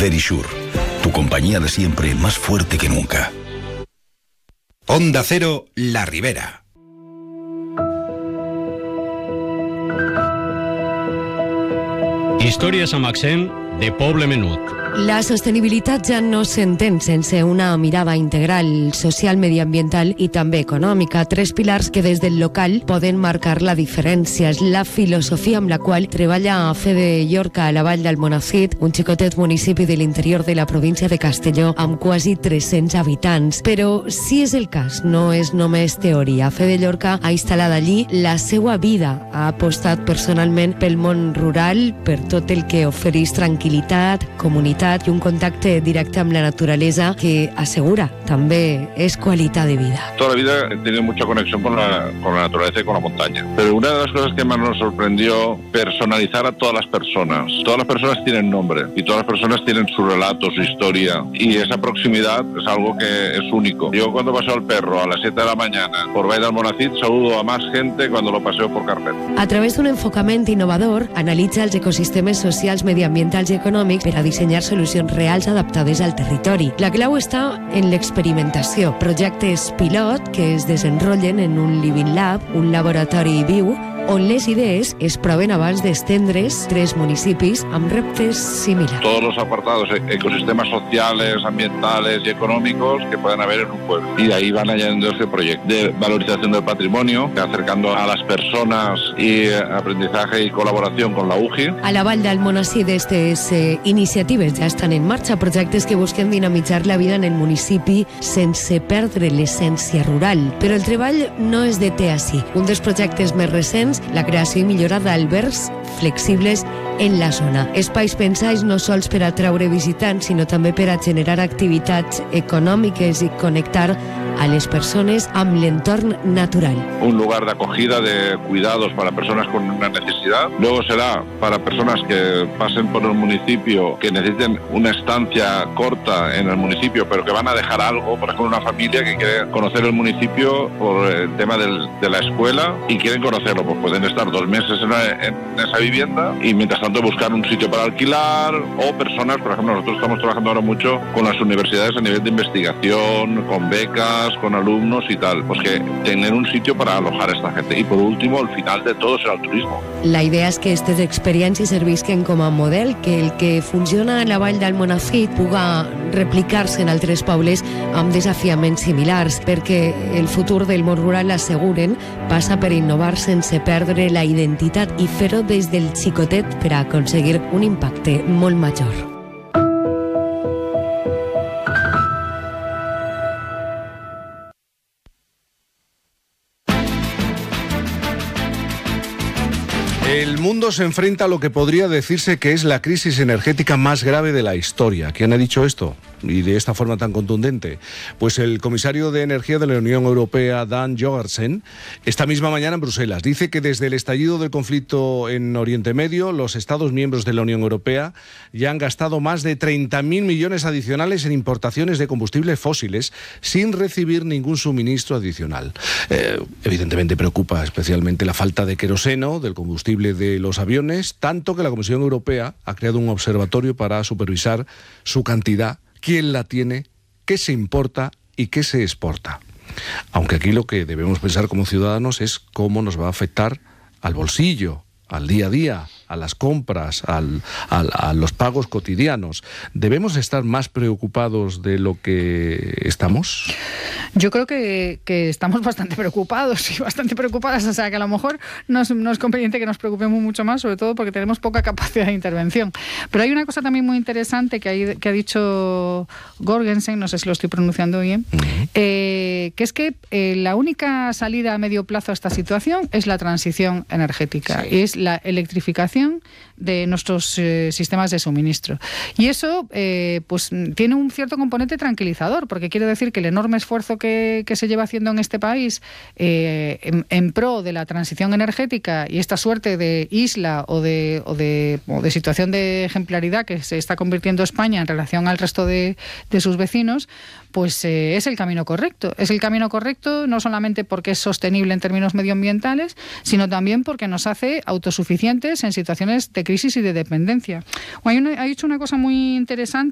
Verisure, tu compañía de siempre más fuerte que nunca. Onda Cero, La Ribera. Històries amb accent de poble menut. La sostenibilitat ja no s'entén sense una mirada integral, social, mediambiental i també econòmica. Tres pilars que des del local poden marcar la diferència. És la filosofia amb la qual treballa Fede Llorca a la Vall d'Almonacid, un xicotet municipi de l'interior de la província de Castelló amb quasi 300 habitants. Però si és el cas, no és només teoria. Fede Llorca ha instal·lat allí la seva vida. Ha apostat personalment pel món rural, per tot el que ofereix tranquil·litat, comunitat i un contacte directe amb la naturaleza que asegura també es qualitat de vida. Toda la vida he tenido mucha conexión con la naturaleza y con la montaña. Pero una de las cosas que más nos sorprendió, personalizar a todas las personas. Todas las personas tienen nombre y todas las personas tienen su relato, su historia. Y esa proximidad es algo que es único. Yo cuando paseo al perro a las 7 de la mañana por Vall d'Almonacid saludo a más gente cuando lo paseo por Carpet. A través d'un enfocament innovador, analitza els ecosistemes socials, mediambientals i econòmics per a dissenyar solucions reals adaptades al territori. La clau està en l'experimentació. Projectes pilot que es desenrotllen en un Living Lab, un laboratori viu, on les idees es proven abans d'estendre's tres municipis amb reptes similars. Todos los apartados, ecosistemas sociales, ambientales y económicos que pueden haber en un pueblo. Y de ahí van añadiendo este proyecto de valorización del patrimonio, acercando a las personas y aprendizaje y colaboración con la UGI. A la Vall d'Almonacid aquestes iniciatives ja estan en marxa, projectes que busquen dinamitzar la vida en el municipi sense perdre l'essència rural. Però el treball no es deté així. Un dels projectes més recents, la creació i millora d'albergs flexibles en la zona. Espais pensats no sols per atraure visitants, sinó també per a generar activitats econòmiques i connectar a les persones amb l'entorn natural. Un lugar de acogida, de cuidados para personas con una necesidad. Luego será para personas que pasen por el municipio, que necesiten una estancia corta en el municipio, pero que van a dejar algo, por ejemplo, una familia que quiere conocer el municipio por el tema de la escuela y quieren conocerlo, pues pueden estar 2 meses en esa vivienda y mientras tanto buscar un sitio para alquilar, o personas, por ejemplo, nosotros estamos trabajando ahora mucho con las universidades a nivel de investigación, con becas, con alumnos y tal, pues que tener un sitio para alojar a esta gente. Y por último, al final de todo será el turismo. La idea és que aquestes experiències servisquen com a model, que el que funciona a la Vall d'Almonacid puga replicar-se en altres pobles amb desafiaments similars, perquè el futur del món rural, asseguren, passa per innovar sense perdre la identitat i fer-ho des del xicotet per a aconseguir un impacte molt major. El mundo se enfrenta a lo que podría decirse que es la crisis energética más grave de la historia. ¿Quién ha dicho esto? Y de esta forma tan contundente. Pues el comisario de Energía de la Unión Europea, Dan Jorgensen, esta misma mañana en Bruselas, dice que desde el estallido del conflicto en Oriente Medio, los Estados miembros de la Unión Europea ya han gastado más de 30.000 millones adicionales en importaciones de combustibles fósiles sin recibir ningún suministro adicional. Evidentemente preocupa especialmente la falta de queroseno, del combustible de los aviones, tanto que la Comisión Europea ha creado un observatorio para supervisar su cantidad, quién la tiene, qué se importa y qué se exporta. Aunque aquí lo que debemos pensar como ciudadanos es cómo nos va a afectar al bolsillo, al día a día, a las compras, a los pagos cotidianos. ¿Debemos estar más preocupados de lo que estamos? Yo creo que estamos bastante preocupados y bastante preocupadas, o sea que a lo mejor no es conveniente que nos preocupemos mucho más, sobre todo porque tenemos poca capacidad de intervención. Pero hay una cosa también muy interesante que ha dicho Jorgensen, no sé si lo estoy pronunciando bien, que es que la única salida a medio plazo a esta situación es la transición energética, sí. Y es la electrificación de nuestros sistemas de suministro. Y eso pues tiene un cierto componente tranquilizador, porque quiere decir que el enorme esfuerzo que se lleva haciendo en este país en pro de la transición energética y esta suerte de isla o de situación de ejemplaridad que se está convirtiendo España en relación al resto de sus vecinos, pues es el camino correcto. Es el camino correcto no solamente porque es sostenible en términos medioambientales, sino también porque nos hace autosuficientes en situaciones de crisis y de dependencia. Ha dicho una cosa muy interesante